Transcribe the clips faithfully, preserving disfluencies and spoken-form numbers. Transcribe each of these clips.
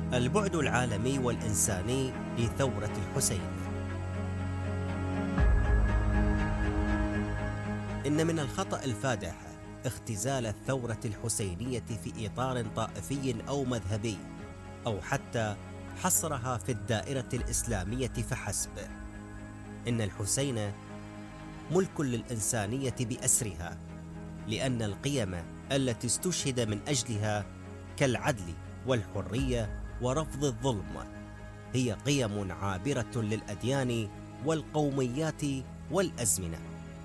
البعد العالمي والإنساني لثورة الحسين. إن من الخطأ الفادح اختزال الثورة الحسينية في إطار طائفي أو مذهبي، أو حتى حصرها في الدائرة الإسلامية فحسب. إن الحسين ملك للإنسانية بأسرها، لأن القيم التي استشهد من أجلها كالعدل والحرية ورفض الظلم هي قيم عابرة للأديان والقوميات والأزمنة.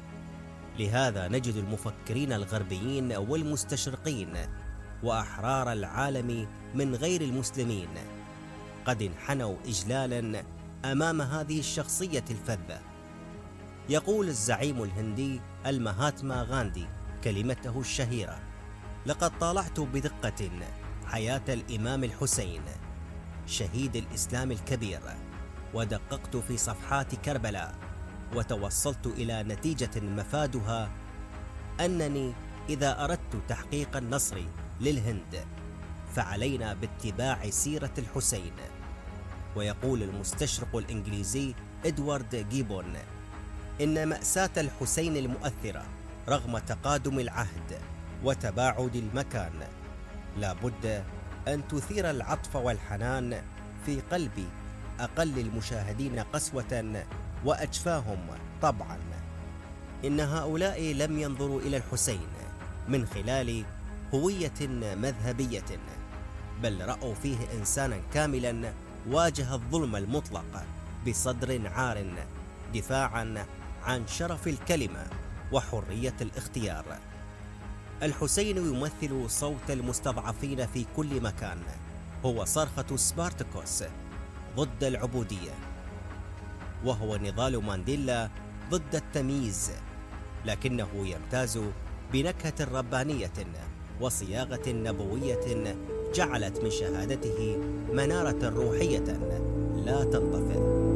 لهذا نجد المفكرين الغربيين والمستشرقين وأحرار العالم من غير المسلمين قد انحنوا إجلالا أمام هذه الشخصية الفذة. يقول الزعيم الهندي المهاتما غاندي كلمته الشهيرة: لقد طالعت بدقة حياة الإمام الحسين شهيد الإسلام الكبير، ودققت في صفحات كربلاء، وتوصلت إلى نتيجة مفادها أنني إذا أردت تحقيق النصر للهند فعلينا باتباع سيرة الحسين. ويقول المستشرق الإنجليزي إدوارد جيبون: إن مأساة الحسين المؤثرة رغم تقادم العهد وتباعد المكان لا بد أن تثير العطف والحنان في قلب أقل المشاهدين قسوة وأجفاهم طبعا. إن هؤلاء لم ينظروا إلى الحسين من خلال هوية مذهبية، بل رأوا فيه إنسانا كاملا واجه الظلم المطلق بصدر عار دفاعا عن شرف الكلمة وحرية الاختيار. الحسين يمثل صوت المستضعفين في كل مكان، هو صرخة سبارتاكوس ضد العبودية، وهو نضال مانديلا ضد التمييز، لكنه يمتاز بنكهة ربانية وصياغة نبوية جعلت من شهادته منارة روحية لا تنطفئ.